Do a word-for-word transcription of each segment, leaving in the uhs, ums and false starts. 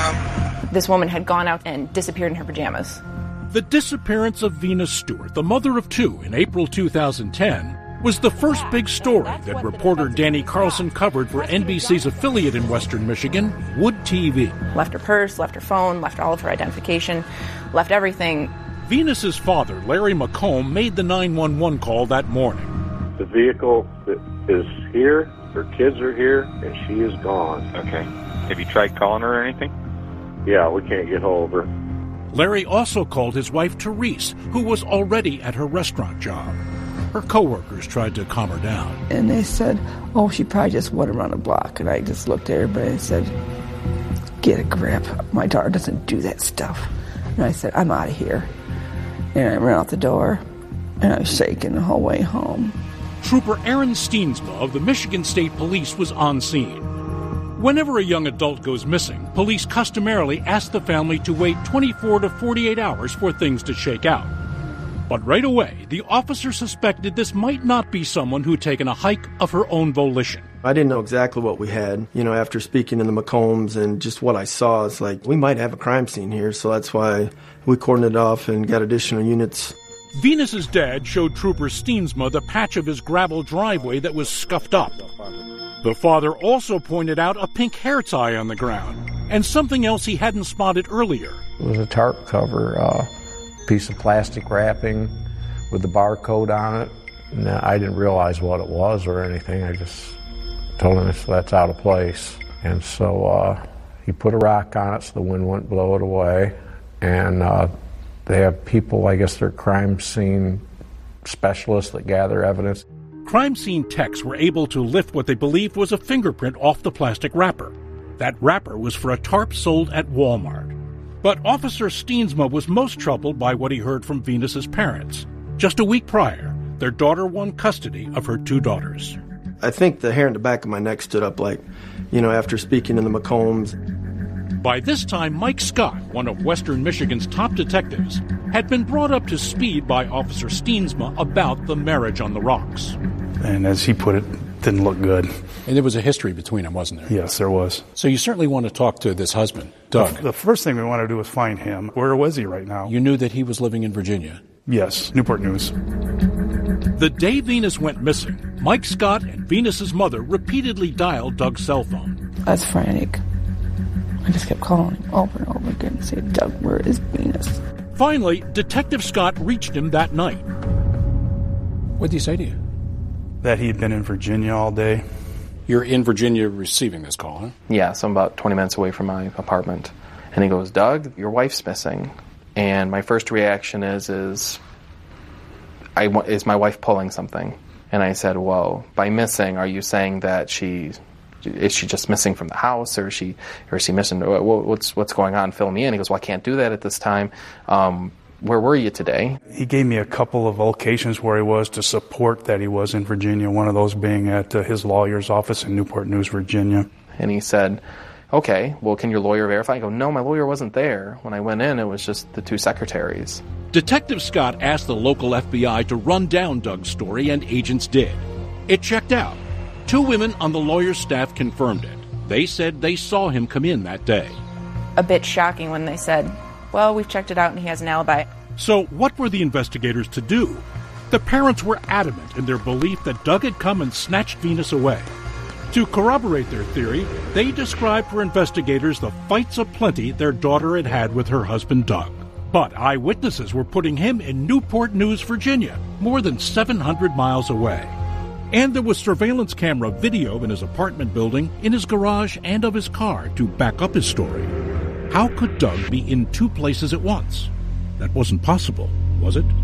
ma'am. This woman had gone out and disappeared in her pajamas. The disappearance of Venus Stewart, the mother of two, in April two thousand ten, was the first big story that reporter Danny Carlson covered for N B C's affiliate in Western Michigan, Wood T V. Left her purse, left her phone, left all of her identification, left everything. Venus's father, Larry McComb, made the nine one one call that morning. The vehicle is here, her kids are here, and she is gone. Okay. Have you tried calling her or anything? Yeah, we can't get hold of her. Larry also called his wife, Therese, who was already at her restaurant job. Her coworkers tried to calm her down. And they said, oh, she probably just went around the block. And I just looked at everybody and said, get a grip. My daughter doesn't do that stuff. And I said, I'm out of here. And I ran out the door, and I was shaking the whole way home. Trooper Aaron Steensma of the Michigan State Police was on scene. Whenever a young adult goes missing, police customarily ask the family to wait twenty-four to forty-eight hours for things to shake out. But right away, the officer suspected this might not be someone who'd taken a hike of her own volition. I didn't know exactly what we had. You know, after speaking to the McCombs and just what I saw, it's like, we might have a crime scene here, so that's why we cordoned it off and got additional units. Venus's dad showed Trooper Steensma the patch of his gravel driveway that was scuffed up. The father also pointed out a pink hair tie on the ground, and something else he hadn't spotted earlier. It was a tarp cover, uh, piece of plastic wrapping with the barcode on it. And I didn't realize what it was or anything. I just told him that's out of place. And so uh, he put a rock on it so the wind wouldn't blow it away. And uh, they have people, I guess they're crime scene specialists that gather evidence. Crime scene techs were able to lift what they believed was a fingerprint off the plastic wrapper. That wrapper was for a tarp sold at Walmart. But Officer Steensma was most troubled by what he heard from Venus's parents. Just a week prior, their daughter won custody of her two daughters. I think the hair in the back of my neck stood up like, you know, after speaking to the McCombs. By this time, Mike Scott, one of Western Michigan's top detectives, had been brought up to speed by Officer Steensma about the marriage on the rocks. And as he put it, didn't look good. And there was a history between them, wasn't there? Yes, there was. So you certainly want to talk to this husband, Doug. The, the first thing we wanted to do was find him. Where was he right now? You knew that he was living in Virginia? Yes, Newport News. The day Venus went missing, Mike Scott and Venus's mother repeatedly dialed Doug's cell phone. I was frantic. I just kept calling him over and over again and saying, Doug, where is Venus? Finally, Detective Scott reached him that night. What did he say to you? That he had been in Virginia all day. You're in Virginia receiving this call, huh? Yeah, so I'm about twenty minutes away from my apartment. And he goes, Doug, your wife's missing. And my first reaction is, is, I, is my wife pulling something? And I said, well, by missing, are you saying that she, is she just missing from the house, or is she, or is she missing, what's, what's going on? Fill me in. He goes, well, I can't do that at this time. Um, where were you today? He gave me a couple of locations where he was to support that he was in Virginia, one of those being at uh, his lawyer's office in Newport News, Virginia. And he said, okay, well, can your lawyer verify? I go, no, my lawyer wasn't there. When I went in, it was just the two secretaries. Detective Scott asked the local F B I to run down Doug's story, and agents did. It checked out. Two women on the lawyer's staff confirmed it. They said they saw him come in that day. A bit shocking when they said, well, we've checked it out and he has an alibi. So what were the investigators to do? The parents were adamant in their belief that Doug had come and snatched Venus away. To corroborate their theory, they described for investigators the fights aplenty their daughter had had with her husband, Doug. But eyewitnesses were putting him in Newport News, Virginia, more than seven hundred miles away. And there was surveillance camera video in his apartment building, in his garage, and of his car to back up his story. How could Doug be in two places at once? That wasn't possible, was it?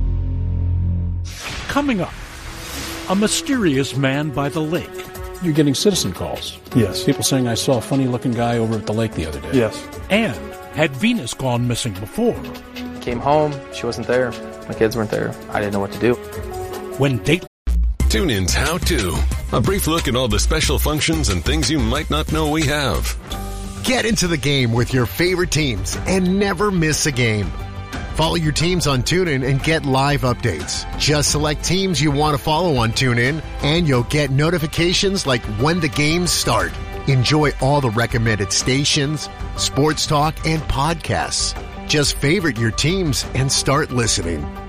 Coming up, a mysterious man by the lake. You're getting citizen calls. Yes. People saying, I saw a funny-looking guy over at the lake the other day. Yes. And had Venus gone missing before? Came home, she wasn't there. My kids weren't there. I didn't know what to do. When date... TuneIn's How To. A brief look at all the special functions and things you might not know we have. Get into the game with your favorite teams and never miss a game. Follow your teams on TuneIn and get live updates. Just select teams you want to follow on TuneIn, and you'll get notifications like when the games start. Enjoy all the recommended stations, sports talk, and podcasts. Just favorite your teams and start listening.